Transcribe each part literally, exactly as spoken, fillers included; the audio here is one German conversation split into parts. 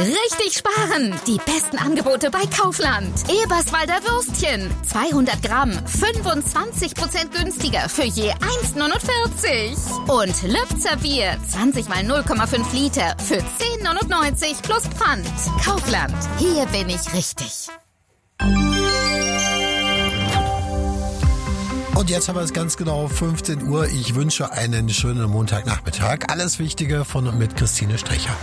Richtig sparen! Die besten Angebote bei Kaufland. Eberswalder Würstchen. zweihundert Gramm, fünfundzwanzig Prozent günstiger für je eins neunundvierzig. Und Lübzer Bier, zwanzig mal null Komma fünf Liter für zehn neunundneunzig plus Pfand. Kaufland. Hier bin ich richtig. Und jetzt haben wir es ganz genau fünfzehn Uhr. Ich wünsche einen schönen Montagnachmittag. Alles Wichtige von und mit Christine Strecher.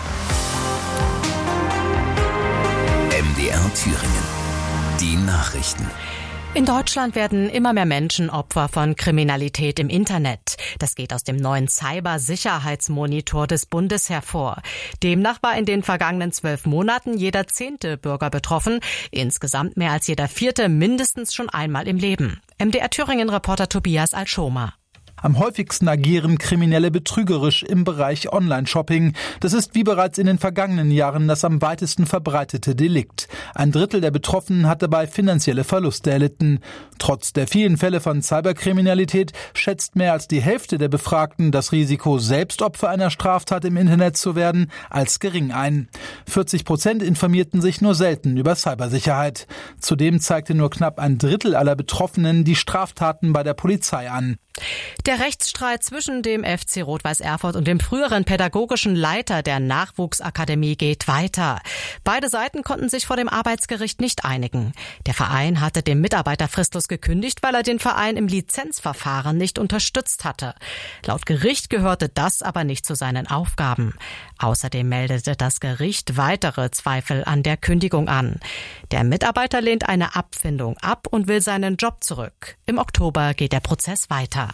M D R Thüringen. Die Nachrichten. In Deutschland werden immer mehr Menschen Opfer von Kriminalität im Internet. Das geht aus dem neuen Cybersicherheitsmonitor des Bundes hervor. Demnach war in den vergangenen zwölf Monaten jeder zehnte Bürger betroffen, insgesamt mehr als jeder vierte mindestens schon einmal im Leben. M D R Thüringen-Reporter Tobias Alschoma. Am häufigsten agieren Kriminelle betrügerisch im Bereich Online-Shopping. Das ist wie bereits in den vergangenen Jahren das am weitesten verbreitete Delikt. Ein Drittel der Betroffenen hat dabei finanzielle Verluste erlitten. Trotz der vielen Fälle von Cyberkriminalität schätzt mehr als die Hälfte der Befragten das Risiko, selbst Opfer einer Straftat im Internet zu werden, als gering ein. vierzig Prozent informierten sich nur selten über Cybersicherheit. Zudem zeigte nur knapp ein Drittel aller Betroffenen die Straftaten bei der Polizei an. Der Rechtsstreit zwischen dem F C Rot-Weiß Erfurt und dem früheren pädagogischen Leiter der Nachwuchsakademie geht weiter. Beide Seiten konnten sich vor dem Arbeitsgericht nicht einigen. Der Verein hatte dem Mitarbeiter fristlos gekündigt, weil er den Verein im Lizenzverfahren nicht unterstützt hatte. Laut Gericht gehörte das aber nicht zu seinen Aufgaben. Außerdem meldete das Gericht weitere Zweifel an der Kündigung an. Der Mitarbeiter lehnt eine Abfindung ab und will seinen Job zurück. Im Oktober geht der Prozess weiter.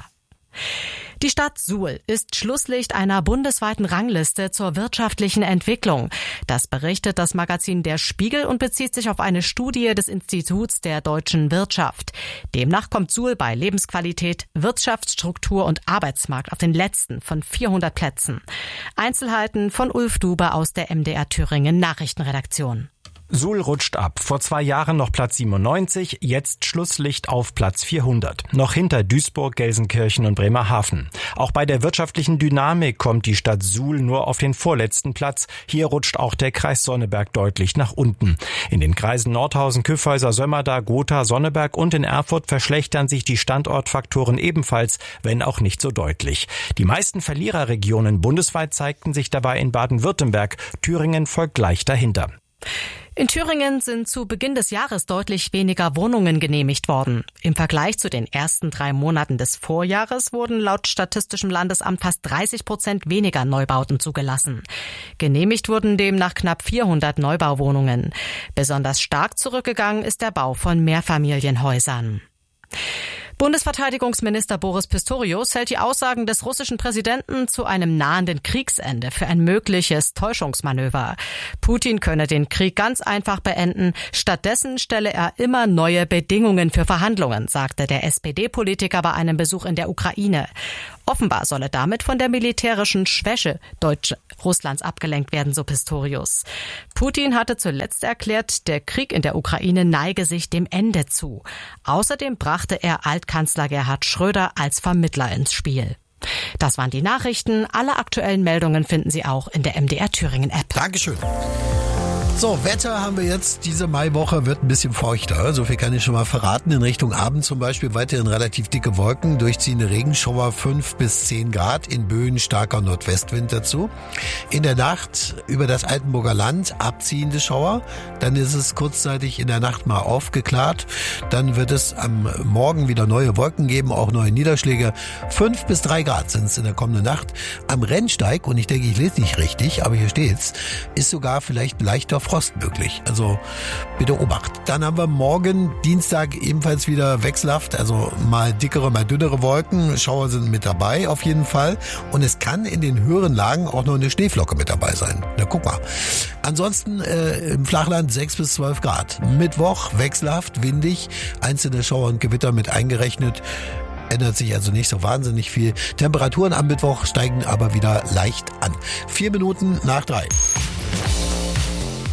Die Stadt Suhl ist Schlusslicht einer bundesweiten Rangliste zur wirtschaftlichen Entwicklung. Das berichtet das Magazin Der Spiegel und bezieht sich auf eine Studie des Instituts der deutschen Wirtschaft. Demnach kommt Suhl bei Lebensqualität, Wirtschaftsstruktur und Arbeitsmarkt auf den letzten von vierhundert Plätzen. Einzelheiten von Ulf Duber aus der M D R Thüringen Nachrichtenredaktion. Suhl rutscht ab. Vor zwei Jahren noch Platz siebenundneunzig, jetzt Schlusslicht auf Platz vierhundert. Noch hinter Duisburg, Gelsenkirchen und Bremerhaven. Auch bei der wirtschaftlichen Dynamik kommt die Stadt Suhl nur auf den vorletzten Platz. Hier rutscht auch der Kreis Sonneberg deutlich nach unten. In den Kreisen Nordhausen, Kyffhäuser, Sömmerda, Gotha, Sonneberg und in Erfurt verschlechtern sich die Standortfaktoren ebenfalls, wenn auch nicht so deutlich. Die meisten Verliererregionen bundesweit zeigten sich dabei in Baden-Württemberg. Thüringen folgt gleich dahinter. In Thüringen sind zu Beginn des Jahres deutlich weniger Wohnungen genehmigt worden. Im Vergleich zu den ersten drei Monaten des Vorjahres wurden laut Statistischem Landesamt fast dreißig Prozent weniger Neubauten zugelassen. Genehmigt wurden demnach knapp vierhundert Neubauwohnungen. Besonders stark zurückgegangen ist der Bau von Mehrfamilienhäusern. Bundesverteidigungsminister Boris Pistorius hält die Aussagen des russischen Präsidenten zu einem nahenden Kriegsende für ein mögliches Täuschungsmanöver. Putin könne den Krieg ganz einfach beenden. Stattdessen stelle er immer neue Bedingungen für Verhandlungen, sagte der S P D-Politiker bei einem Besuch in der Ukraine. Offenbar solle damit von der militärischen Schwäche Deutsch- Russlands abgelenkt werden, so Pistorius. Putin hatte zuletzt erklärt, der Krieg in der Ukraine neige sich dem Ende zu. Außerdem brachte er Altkanzler Gerhard Schröder als Vermittler ins Spiel. Das waren die Nachrichten. Alle aktuellen Meldungen finden Sie auch in der M D R Thüringen App. Dankeschön. So, Wetter haben wir jetzt. Diese Maiwoche wird ein bisschen feuchter. So viel kann ich schon mal verraten. In Richtung Abend zum Beispiel weiterhin relativ dicke Wolken, durchziehende Regenschauer fünf bis zehn Grad, in Böen starker Nordwestwind dazu. In der Nacht über das Altenburger Land abziehende Schauer. Dann ist es kurzzeitig in der Nacht mal aufgeklärt. Dann wird es am Morgen wieder neue Wolken geben, auch neue Niederschläge. fünf bis drei Grad sind es in der kommenden Nacht. Am Rennsteig, und ich denke, ich lese nicht richtig, aber hier steht's, ist sogar vielleicht leichter Frost möglich. Also bitte Obacht. Dann haben wir morgen Dienstag ebenfalls wieder wechselhaft, also mal dickere, mal dünnere Wolken. Schauer sind mit dabei auf jeden Fall. Und es kann in den höheren Lagen auch noch eine Schneeflocke mit dabei sein. Na, guck mal. Ansonsten äh, im Flachland sechs bis zwölf Grad. Mittwoch wechselhaft, windig, einzelne Schauer und Gewitter mit eingerechnet. Ändert sich also nicht so wahnsinnig viel. Temperaturen am Mittwoch steigen aber wieder leicht an. Vier Minuten nach drei.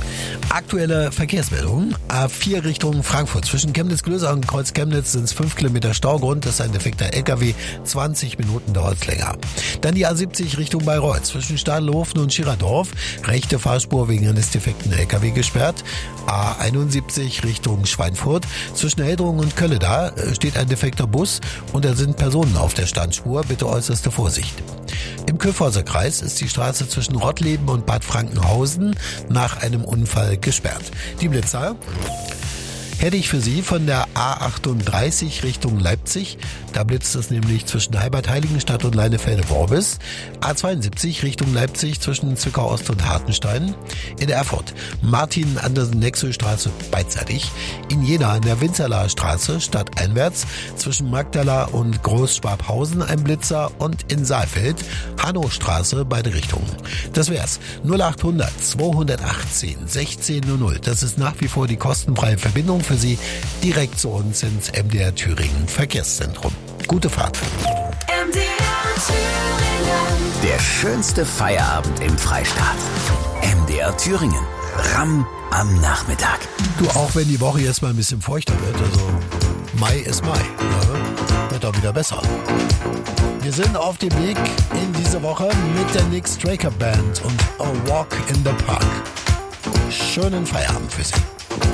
Aktuelle Verkehrsmeldung. A vier Richtung Frankfurt. Zwischen Chemnitz-Glöser und Kreuz Chemnitz sind es fünf Kilometer Staugrund. Das ist ein defekter L K W. zwanzig Minuten dauert es länger. Dann die A siebzig Richtung Bayreuth. Zwischen Stadelhofen und Schirerdorf. Rechte Fahrspur wegen eines defekten L K W gesperrt. A einundsiebzig Richtung Schweinfurt. Zwischen Heldrungen und Kölleda steht ein defekter Bus und da sind Personen auf der Standspur. Bitte äußerste Vorsicht. Im Kyffhäuser Kreis ist die Straße zwischen Rottleben und Bad Frankenhausen nach einem Unfall gesperrt. Die Blitzer hätte ich für Sie von der A achtunddreißig Richtung Leipzig. Da blitzt es nämlich zwischen Heibad-Heiligenstadt und Leinefelde-Worbis. A zweiundsiebzig Richtung Leipzig zwischen Zwickau-Ost und Hartenstein. In Erfurt Martin-Andersen-Nexö-Straße beidseitig. In Jena an der Winzerlaer Straße stadteinwärts zwischen Magdala und Großschwabhausen ein Blitzer und in Saalfeld Hannostraße beide Richtungen. Das wär's. null achthundert zweihundertachtzehn sechzehn null null. Das ist nach wie vor die kostenfreie Verbindung für Sie direkt zu uns ins M D R Thüringen Verkehrszentrum. Gute Fahrt. M D R Thüringen. Der schönste Feierabend im Freistaat. M D R Thüringen. Ramm am Nachmittag. Du, auch wenn die Woche jetzt mal ein bisschen feuchter wird, also Mai ist Mai, ne? Wird auch wieder besser. Wir sind auf dem Weg in diese Woche mit der Nick Straker Band und A Walk in the Park. Schönen Feierabend für Sie.